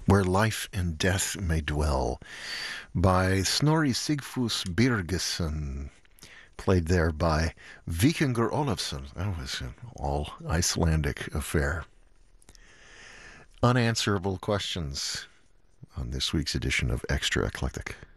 Where Life and Death May Dwell by Snorri Sigfús Birgisson, played there by Vikingur Olafsson. That was an all Icelandic affair. Unanswerable questions on this week's edition of Extra Eclectic.